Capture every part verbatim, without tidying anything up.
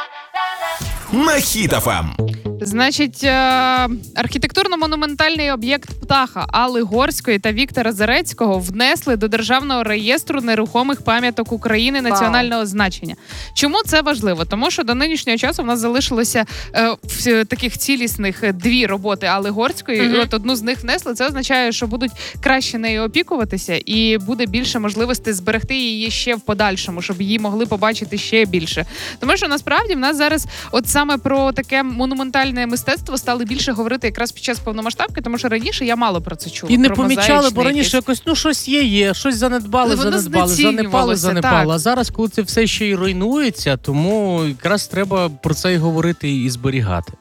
На Хіт еф ем. Значить, архітектурно-монументальний об'єкт «Птаха» Алли Горської та Віктора Зарецького внесли до Державного реєстру нерухомих пам'яток України національного значення. Чому це важливо? Тому що до нинішнього часу в нас залишилося е, таких цілісних дві роботи Алли Горської, mm-hmm. і от одну з них внесли. Це означає, що будуть краще нею опікуватися і буде більше можливостей зберегти її ще в подальшому, щоб її могли побачити ще більше. Тому що насправді в нас зараз от саме про таке монументальне мистецтво стали більше говорити якраз під час повномасштабки, тому що раніше я мало про це чула. І не помічали, бо раніше якісь... якось, ну щось є, є, щось занедбали, занедбали, занепали, занепали. А зараз, коли це все ще й руйнується, тому якраз треба про це і говорити, і зберігати.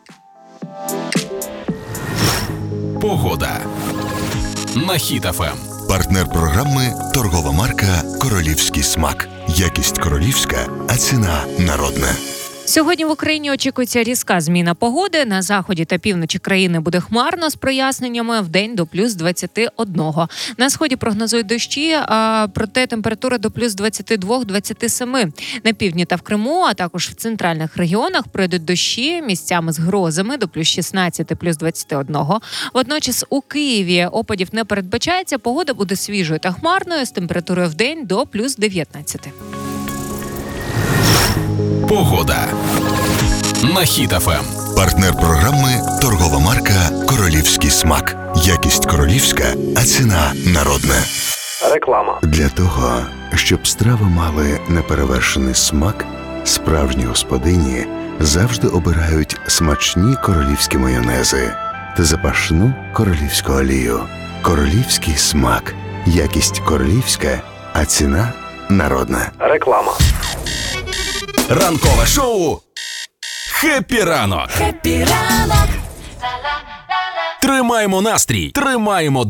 Погода на Хіт еф ем. Партнер програми – торгова марка «Королівський смак». Якість королівська, а ціна народна. Сьогодні в Україні очікується різка зміна погоди. На заході та півночі країни буде хмарно з проясненнями, вдень до плюс двадцять один. На сході прогнозують дощі, а проте температура до плюс двадцять два - двадцять сім. На півдні та в Криму, а також в центральних регіонах пройдуть дощі місцями з грозами до плюс шістнадцять - плюс двадцять один. Водночас у Києві опадів не передбачається, погода буде свіжою та хмарною з температурою вдень до плюс дев'ятнадцять. Погода на Хіт еф ем. Партнер програми – торгова марка «Королівський смак». Якість королівська, а ціна народна. Реклама. Для того, щоб страви мали неперевершений смак, справжні господині завжди обирають смачні королівські майонези та запашну королівську олію. Королівський смак. Якість королівська, а ціна народна. Реклама. Ранкове шоу «Хеппі ранок». Хеппі ранок. Тримаємо настрій, тримаємо